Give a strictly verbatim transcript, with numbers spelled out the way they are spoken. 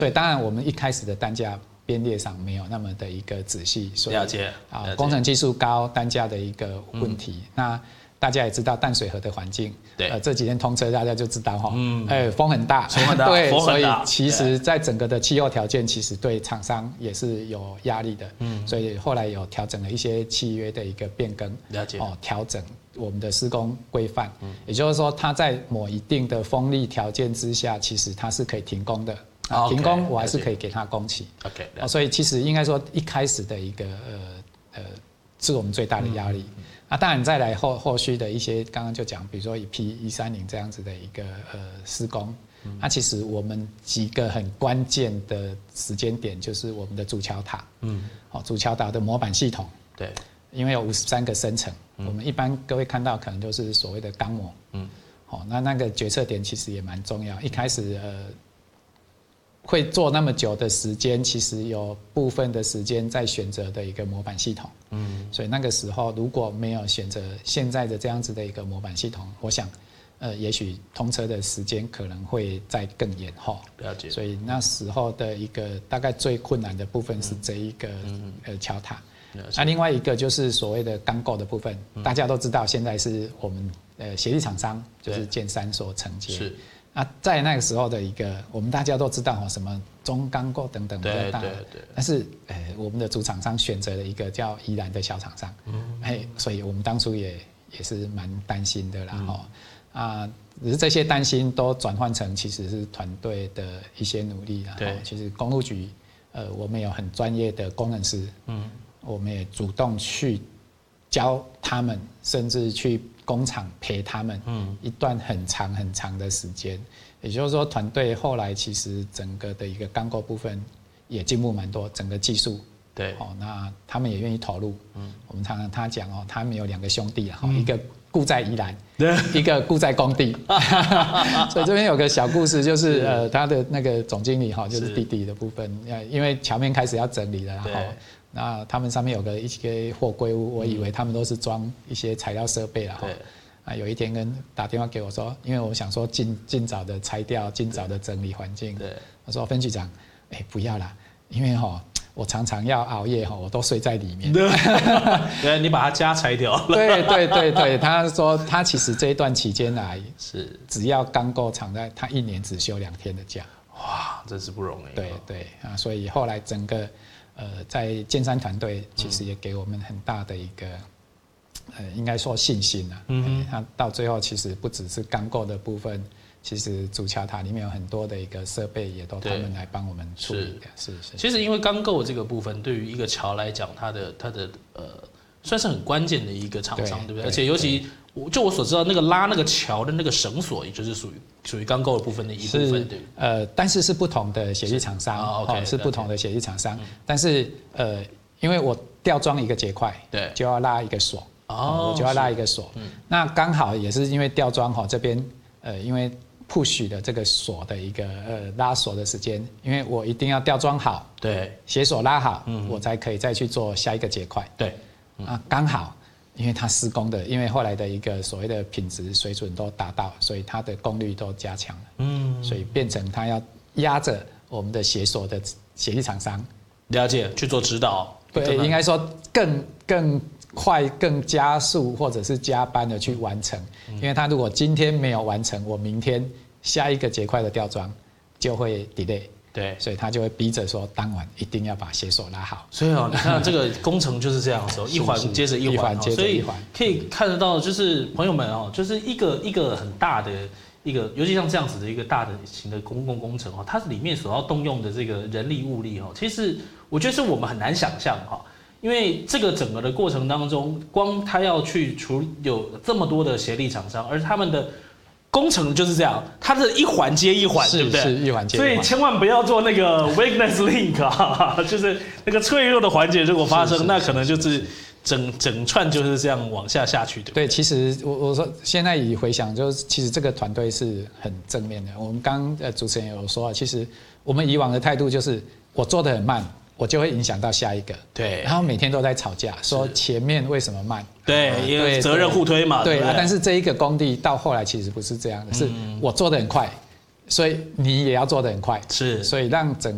对，当然我们一开始的单价编列上没有那么的一个仔细，所以了解啊，工程技术高，单价的一个问题。嗯、那大家也知道淡水河的环境， 对， 呃，这几天通车大家就知道哈，嗯，哎，风很大， 风很大， 对， 风很大， 所以其实在整个的气候条件，其实对厂商也是有压力的，嗯，所以后来有调整了一些契约的一个变更， 了解， 哦，调整我们的施工规范，嗯，也就是说，它在某一定的风力条件之下，其实它是可以停工的。啊，停工我还是可以给他工期 ，OK， 哦，所以其实应该说一开始的一个呃呃是我们最大的压力。嗯、啊，当然再来后后续的一些，刚刚就讲，比如说以 P 一三零这样子的一个呃施工，那、嗯啊、其实我们几个很关键的时间点就是我们的主桥塔，嗯，哦，主桥塔的模板系统， 对， 因为有五十三个升层，嗯、我们一般各位看到可能就是所谓的钢模，嗯，哦，那那个决策点其实也蛮重要，一开始呃。会做那么久的时间，其实有部分的时间在选择的一个模板系统，嗯，所以那个时候如果没有选择现在的这样子的一个模板系统，我想，呃，也许通车的时间可能会再更延后。 了解。 所以那时候的一个大概最困难的部分是这一个、嗯、呃桥塔，那、啊、另外一个就是所谓的钢构的部分，嗯、大家都知道现在是我们呃协力厂商就是建三所承接。是。啊，在那个时候的一个，我们大家都知道哈，什么中钢构等等比较大，对对对。但是，呃，我们的主厂商选择了一个叫宜兰的小厂商，嗯，哎，所以我们当初也也是蛮担心的啦，哈、嗯，啊，只是这些担心都转换成其实是团队的一些努力啦，对。其实公路局，呃，我们有很专业的工程师，嗯，我们也主动去教他们，甚至去工厂陪他们一段很长很长的时间，也就是说，团队后来其实整个的一个钢构部分也进步蛮多，整个技术对，哦，那他们也愿意投入。嗯，我们常常他讲哦，他们有两个兄弟啊，一个雇在宜兰，一个雇在工地，所以这边有个小故事，就是呃，他的那个总经理哈，就是弟弟的部分，因为桥面开始要整理了，然后。那他们上面有个一些货柜屋，我以为他们都是装一些材料设备了哈。啊，有一天跟打电话给我说，因为我想说尽尽早的拆掉，尽早的整理环境。对，我说分局长，哎、欸、不要啦，因为哈我常常要熬夜哈，我都睡在里面。 对，你把他家拆掉了。 对对对对，他说他其实这一段期间来是只要钢构厂在，他一年只休两天的假。 哇，真是不容易。 对对啊，所以后来整个。呃，在建山团队其实也给我们很大的一个，呃，应该说信心啊。嗯，他到最后其实不只是钢构的部分，其实主桥塔里面有很多的一个设备也都他们来帮我们处理的。是是。 其实因为钢构这个部分，对于一个桥来讲，它的它的呃，算是很关键的一个厂商， 对, 对不对？而且尤其我就我所知道，那个拉那个桥的那个绳索，也就是属于属于钢构的部分的一部分，对。 呃，但是是不同的协力厂商，哦 ，okay, 是不同的协力厂商。嗯、但是呃，因为我吊装一个结块，对，就要拉一个锁，哦，我就要拉一个锁。嗯、那刚好也是因为吊装哈这边，呃，因为 push 的这个锁的一个呃拉锁的时间，因为我一定要吊装好，对，鞋锁拉好，嗯，我才可以再去做下一个结块，对，嗯、啊，刚好。因为它施工的，因为后来的一个所谓的品质水准都达到，所以它的功率都加强了。嗯，所以变成它要压着我们的鞋锁的协力厂商， 了解去做指导。 对，应该说更更快、更加速或者是加班的去完成。嗯、因为它如果今天没有完成，我明天下一个结块的吊装就会 delay。对，所以他就会逼着说，当晚一定要把鞋锁拉好。 所以哦，你看这个工程就是这样子，一环接着一环，所以可以看得到，就是朋友们哦，就是一个一个很大的一个，尤其像这样子的一个大的型的公共工程哦，它里面所要动用的这个人力物力哦，其实我觉得是我们很难想象哈，因为这个整个的过程当中，光他要去处理有这么多的协力厂商，而他们的 工程就是这样，它是一环接一环，对不对？ 是一环接一环。 所以千万不要做那个 weakness link 啊，就是那个脆弱的环节，如果发生，那可能就是整整串就是这样往下下去的。 对，其实我我说现在以回想，就是其实这个团队是很正面的。我们刚呃主持人有说，其实我们以往的态度就是我做得很慢， 我就会影响到下一个，对，然后每天都在吵架，说前面为什么慢？对， 因为责任互推嘛。 对啊，但是这一个工地到后来其实不是这样的，是我做得很快，所以你也要做得很快，是，所以让整